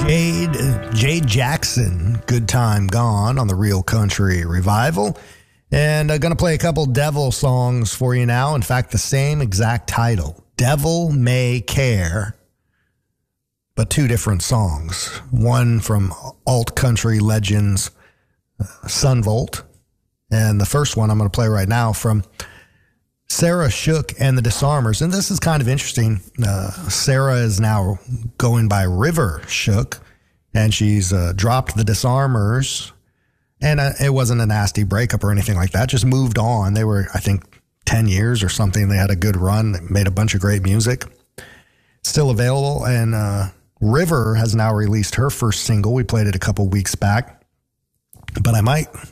Jade Jackson, Good Time Gone on the Real Country Revival. And I'm going to play a couple Devil songs for you now. In fact, the same exact title, Devil May Care, but two different songs. One from alt country legends Son Volt, and the first one I'm going to play right now from Sarah Shook and the Disarmers. And this is kind of interesting. Sarah is now going by River Shook, and she's dropped the Disarmers. And it wasn't a nasty breakup or anything like that. Just moved on. They were, I think, 10 years or something. They had a good run. They made a bunch of great music. Still available. And River has now released her first single. We played it a couple weeks back. But I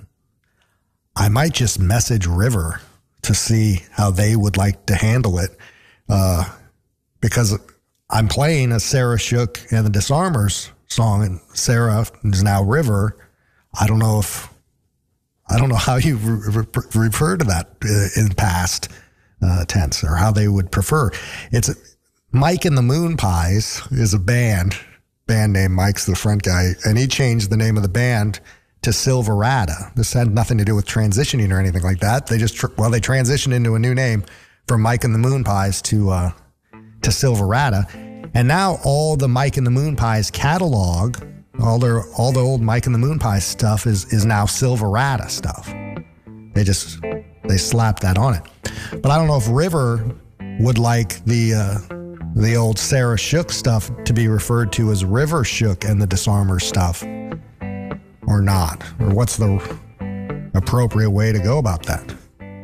might just message River to see how they would like to handle it. Because I'm playing a Sarah Shook and the Disarmers song, and Sarah is now River. I don't know how you refer to that in past tense, or how they would prefer. It's Mike and the Moon Pies is a band name. Mike's the front guy, and he changed the name of the band to Silverada. This had nothing to do with transitioning or anything like that. They just they transitioned into a new name from Mike and the Moon Pies to Silverada, and now all the Mike and the Moon Pies catalog, all the old Mike and the Moon Pies stuff is now Silverada stuff. They slapped that on it. But I don't know if River would like the old Sarah Shook stuff to be referred to as River Shook and the Disarmer stuff, or not, or what's the appropriate way to go about that.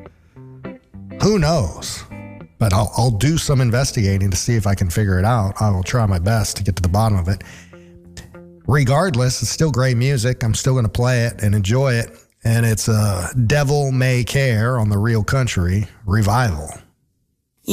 Who knows? But I'll do some investigating to see if I can figure it out. I will try my best to get to the bottom of it. Regardless, it's still great music. I'm still going to play it and enjoy it. And it's Devil May Care on the Real Country Revival.